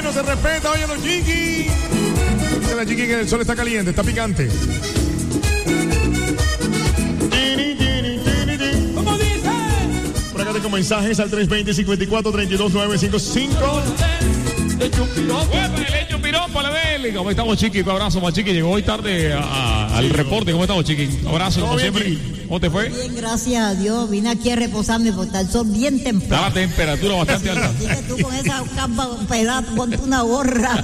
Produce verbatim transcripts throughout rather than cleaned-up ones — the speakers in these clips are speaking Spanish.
no se respeta. Oye, los chiquis. Dice la chiqui que el sol está caliente, está picante. ¿Cómo dice? Por acá tengo mensajes al tres dos cero, cinco cuatro, tres dos nueve cinco cinco. Le echo un piropo. Le echo un piropo a la Beli. ¿Cómo estamos, chiqui? Un abrazo más, chiqui. Llegó hoy tarde a, a, al reporte. ¿Cómo estamos, chiqui? Un abrazo, como bien, siempre. chiqui. ¿Cómo te fue? Bien, gracias a Dios. Vine aquí a reposarme porque está el sol bien Da temprano. la temperatura bastante alta. Así que tú con esa capa pelada, ponte una gorra.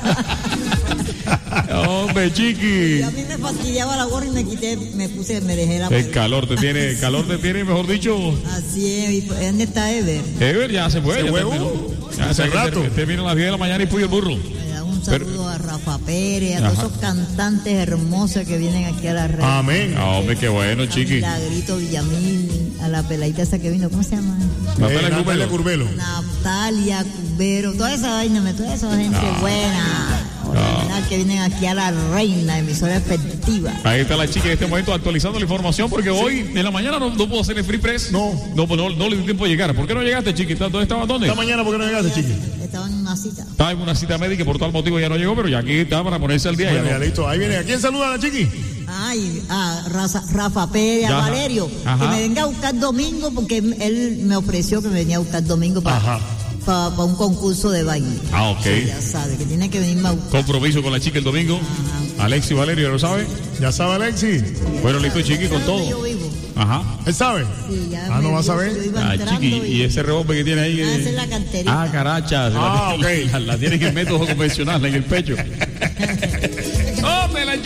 Hombre, chiqui. Y a mí me fastidiaba la gorra y me quité, me puse, me dejé la El pelada. calor te tiene, el calor te tiene, mejor dicho. Así es. ¿Y dónde está Ever? Ever ya se fue. Se ya fue, terminó. uh, Ya hace se rato. Terminó a las diez de la mañana y puyo el burro. Le da un saludo Pero- a Rafa Pérez, a Ajá. todos esos cantantes hermosos que vienen aquí a la red. Amén. Ah, hombre, qué bueno, A chiqui. Milagrito Villamil, a la peladita esa que vino, ¿cómo se llama? Natalia Eh, Natalia Curbelo. Curbelo. Natalia, Cubero, toda esa vaina, me- toda esa gente buena. Original, que vienen aquí a la reina, emisora efectiva. Ahí está la chica en este momento actualizando la información porque hoy en la mañana no, no puedo hacer el free press. No. No, no, no le di tiempo de llegar. ¿Por qué no llegaste, chiquita? ¿Dónde estabas? ¿Dónde? Esta mañana, ¿por qué no llegaste, chiqui? Estaba en una cita. Estaba en una cita médica y por tal motivo ya no llegó, pero ya aquí está para ponerse al día. Bueno, ya ya no. listo. Ahí viene. ¿A quién saluda la chiqui? Ay, a Raza- Rafa Pérez, Ya, a ajá. Valerio, Ajá. que me venga a buscar domingo porque él me ofreció que me venía a buscar domingo para Ajá. un concurso de baile. Ah, ok. Sí, ya sabe, que tiene que venirme a buscar. Compromiso con la chica el domingo. Alexi Valerio, ¿lo sabe? ¿Ya sabe Alexi? Bueno, listo, chiqui, con ¿Sabe dónde yo todo. vivo? Ajá. ¿Él sabe? Sí, ya Ah, me ¿no va a vio, saber? yo iba Ah, entrando chiqui, y ese revólver que tiene ahí. Ah, eh, esa es la carterita. Ah, caracha. se Ah, la, ok. La, la tiene en el método convencional, en el pecho. ¡Hombre, la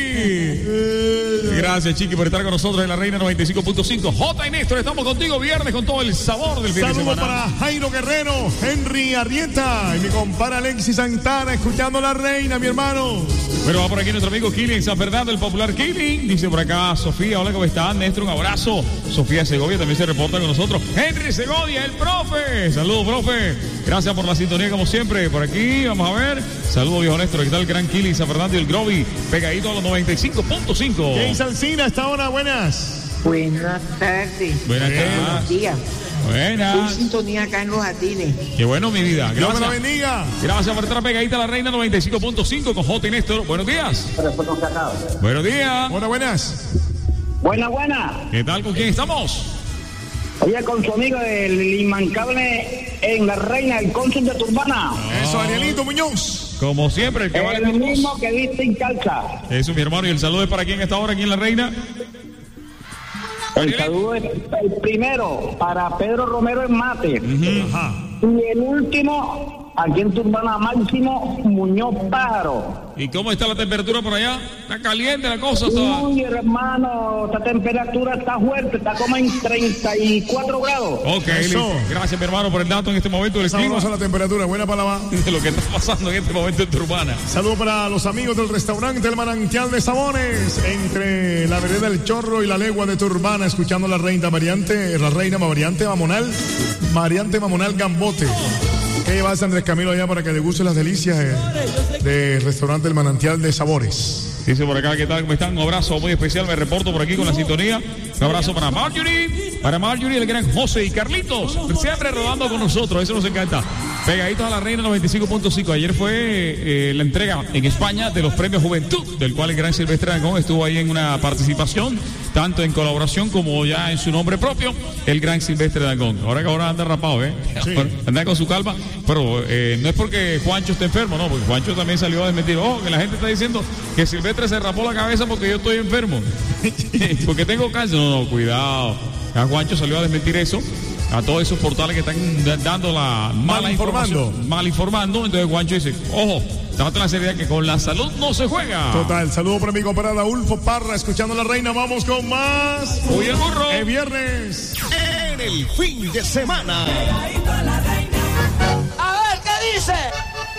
chiqui! Gracias, chiqui, por estar con nosotros en la Reina noventa y cinco punto cinco. J y Néstor, estamos contigo viernes con todo el sabor del fin de Saludos semana. para Jairo Guerrero, Henry Arrieta y mi compadre Alexis Santana, escuchando la reina, mi hermano. Bueno, va por aquí nuestro amigo Killing San Fernando, el popular Killing. Dice por acá Sofía, hola, ¿cómo están? Néstor, un abrazo. Sofía Segovia también se reporta con nosotros. Henry Segovia, el profe. Saludos, profe. Gracias por la sintonía, como siempre. Por aquí, vamos a ver. Saludos, viejo Néstor. ¿Qué tal el gran Killing San Fernando y el Groby? Pegadito a los noventa y cinco punto cinco. James Alcina, a esta hora, buenas. Buenas tardes. Buenas Buenos tardes. días. Full Buenas. sintonía acá en Los Jardines. Qué bueno, mi vida. Dios me la Gracias. bendiga. Gracias por estar pegadita a la Reina noventa y cinco punto cinco con J y Néstor. Buenos días. Buenos días. Hola, buenas. Buena, buena. ¿Qué tal? ¿Con quién estamos? Oye, con su amigo el inmancable en la reina, el cónsul de Turbana. Eso, Arielito Muñoz. Como siempre, el que vale El por dos. mismo que viste en calza. Eso, mi hermano. Y el saludo es para quién está ahora aquí en la Reina. El saludo es el primero para Pedro Romero en Mate. Ajá. Y el último, aquí en Turbana, Máximo Muñoz Pájaro. ¿Y cómo está la temperatura por allá? ¿Está caliente la cosa? Está... Uy, hermano, esta temperatura está fuerte, está como en treinta y cuatro grados. Ok, Eso. listo. Gracias, mi hermano, por el dato en este momento del clima. Sabrosa la temperatura, buena para la... De lo que está pasando en este momento en Turbana. Saludos para los amigos del restaurante El Manantial de Sabores, entre la vereda El Chorro y la legua de Turbana, escuchando la reina variante, la reina variante Mamonal, variante Mamonal Gambote. ¿Qué llevas, Andrés Camilo, allá para que deguste las delicias eh, del restaurante El Manantial de Sabores? Dice por acá, ¿qué tal? ¿Cómo están? Un abrazo muy especial. Me reporto por aquí con la sintonía. Un abrazo para Marjorie, para Marjorie, el gran José y Carlitos. Siempre rodando con nosotros. Eso nos encanta. Pegaditos a la Reina noventa y cinco punto cinco. Ayer fue eh, la entrega en España de los premios Juventud, del cual el gran Silvestre Dangond estuvo ahí en una participación, tanto en colaboración como ya en su nombre propio, el gran Silvestre Dangond. Ahora que ahora anda rapado, ¿eh? Sí. Anda con su calma. Pero eh, no es porque Juancho esté enfermo, no, porque Juancho también salió a desmentir. Oh, que la gente está diciendo que Silvestre se rapó la cabeza porque yo estoy enfermo. Porque tengo cáncer. No, no, cuidado. Ya Juancho salió a desmentir eso. A todos esos portales que están dando la mala Mal informando. información. Mal informando. Entonces Juancho dice, ojo, date la seriedad que con la salud no se juega. Total, saludo para mi compadre Adolfo Parra, escuchando la reina. Vamos con más. Oye, el burro. Es viernes. En el fin de semana. A ver, ¿qué dice?